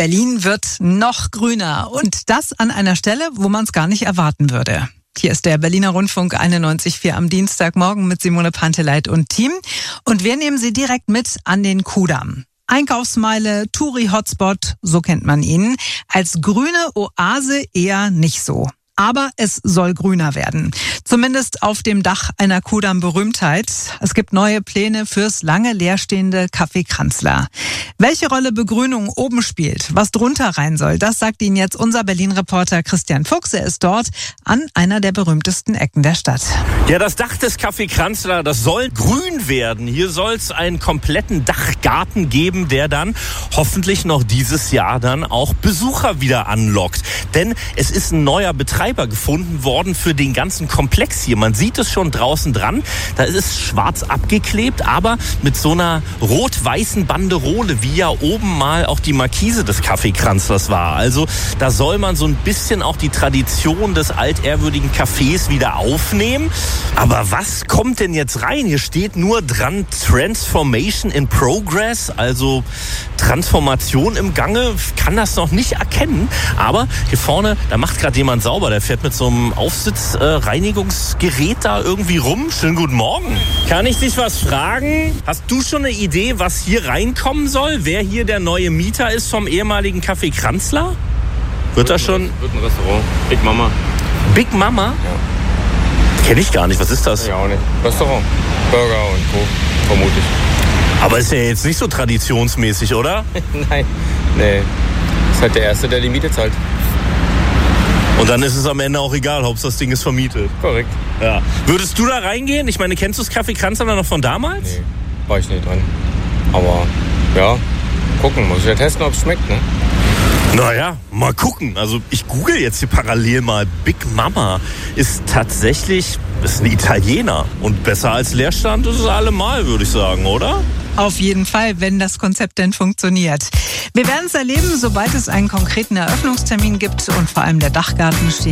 Berlin wird noch grüner und das an einer Stelle, wo man es gar nicht erwarten würde. Hier ist der Berliner Rundfunk 91.4 am Dienstagmorgen mit Simone Panteleit und Team. Und wir nehmen Sie direkt mit an den Kudamm. Einkaufsmeile, Touri-Hotspot, so kennt man ihn. Als grüne Oase eher nicht so. Aber es soll grüner werden. Zumindest auf dem Dach einer Kudamm-Berühmtheit. Es gibt neue Pläne fürs lange leerstehende Café Kranzler. Welche Rolle Begrünung oben spielt, was drunter rein soll, das sagt Ihnen jetzt unser Berlin-Reporter Christian Fuchs. Er ist dort an einer der berühmtesten Ecken der Stadt. Ja, das Dach des Café Kranzler, das soll grün werden. Hier soll es einen kompletten Dachgarten geben, der dann hoffentlich noch dieses Jahr dann auch Besucher wieder anlockt. Denn es ist ein neuer Betreiber gefunden worden für den ganzen Komplex hier. Man sieht es schon draußen dran. Da ist es schwarz abgeklebt, aber mit so einer rot-weißen Banderole, wie ja oben mal auch die Markise des Café Kranzlers war. Also da soll man so ein bisschen auch die Tradition des altehrwürdigen Cafés wieder aufnehmen. Aber was kommt denn jetzt rein? Hier steht nur dran Transformation in Progress, also Transformation im Gange. Ich kann das noch nicht erkennen, aber hier vorne, da macht gerade jemand sauber. Der fährt mit so einem Aufsitzreinigungsgerät da irgendwie rum. Schönen guten Morgen. Kann ich dich was fragen? Hast du schon eine Idee, was hier reinkommen soll? Wer hier der neue Mieter ist vom ehemaligen Café Kranzler? Wird das schon? Wird ein Restaurant. Big Mama. Big Mama? Ja. Kenn ich gar nicht. Was ist das? Ja, auch nicht. Restaurant. Burger und Co. Vermute ich. Aber ist ja jetzt nicht so traditionsmäßig, oder? Nein. Nee. Ist halt der Erste, der die Miete zahlt. Und dann ist es am Ende auch egal, Hauptsache das Ding ist vermietet. Korrekt. Ja. Würdest du da reingehen? Ich meine, kennst du das Café Kranzler noch von damals? Nee, war ich nicht dran. Aber ja, gucken. Muss ich ja testen, ob es schmeckt, ne? Naja, mal gucken. Also ich google jetzt hier parallel mal. Big Mama ist tatsächlich, ist ein Italiener. Und besser als Leerstand ist es allemal, würde ich sagen, oder? Auf jeden Fall, wenn das Konzept denn funktioniert. Wir werden es erleben, sobald es einen konkreten Eröffnungstermin gibt und vor allem der Dachgarten steht.